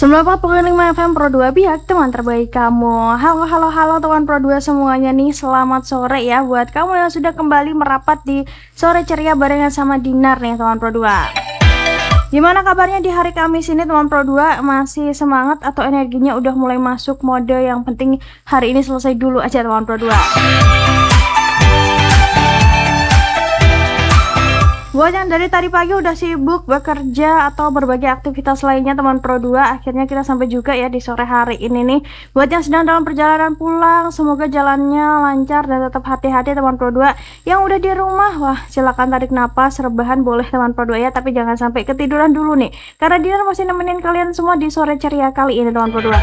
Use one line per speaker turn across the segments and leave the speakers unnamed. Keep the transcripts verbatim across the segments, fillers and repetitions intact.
sembilan puluh empat koma lima F M Pro dua Biak, teman terbaik kamu. Halo, halo, halo teman Pro dua semuanya nih. Selamat sore ya buat kamu yang sudah kembali merapat di Sore Ceria barengan sama Dinar nih teman Pro dua. Gimana kabarnya di hari Kamis ini teman Pro dua? Masih semangat atau energinya udah mulai masuk mode yang penting hari ini selesai dulu aja teman Pro dua? Buat yang dari tadi pagi udah sibuk bekerja atau berbagai aktivitas lainnya teman Pro dua, akhirnya kita sampai juga ya di sore hari ini nih. Buat yang sedang dalam perjalanan pulang, semoga jalannya lancar dan tetap hati-hati teman Pro dua. Yang udah di rumah, wah silakan tarik napas, rebahan boleh teman Pro dua ya, tapi jangan sampai ketiduran dulu nih. Karena Dinar masih nemenin kalian semua di Sore Ceria kali ini teman Pro dua.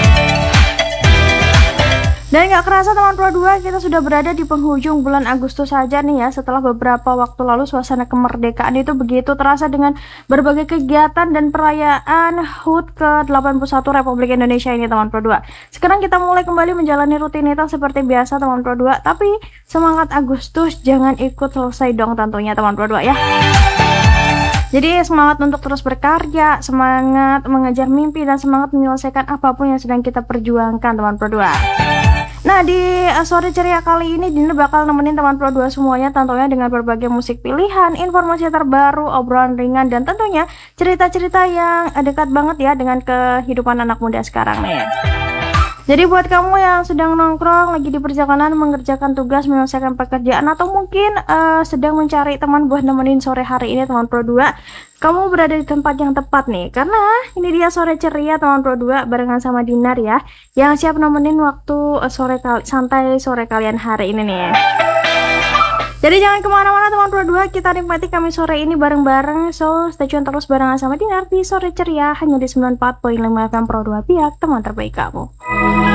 Dan gak kerasa teman Pro dua, kita sudah berada di penghujung bulan Agustus saja nih ya. Setelah beberapa waktu lalu suasana kemerdekaan itu begitu terasa dengan berbagai kegiatan dan perayaan H U T ke delapan puluh satu Republik Indonesia ini teman Pro dua. Sekarang kita mulai kembali menjalani rutinitas seperti biasa teman Pro dua. Tapi semangat Agustus jangan ikut selesai dong tentunya teman Pro dua ya. Jadi semangat untuk terus berkarya, semangat mengejar mimpi, dan semangat menyelesaikan apapun yang sedang kita perjuangkan teman Pro dua. Nah di uh, Sore Ceria kali ini Dina bakal nemenin teman Pro dua semuanya tentunya dengan berbagai musik pilihan, informasi terbaru, obrolan ringan, dan tentunya cerita-cerita yang uh, dekat banget ya dengan kehidupan anak muda sekarang nih. Jadi buat kamu yang sedang nongkrong, lagi di perjalanan, mengerjakan tugas, menyelesaikan pekerjaan, atau mungkin uh, sedang mencari teman buat nemenin sore hari ini teman Pro dua, kamu berada di tempat yang tepat nih. Karena ini dia Sore Ceria teman Pro dua barengan sama Dinar ya, yang siap nemenin waktu uh, sore kali, santai sore kalian hari ini nih. Jadi jangan kemana-mana teman Pro dua, kita nikmati kami sore ini bareng-bareng. So stay tune terus barengan sama Dinar di Sore Ceria hanya di sembilan puluh empat koma lima F M Pro dua Biak, teman terbaik kamu.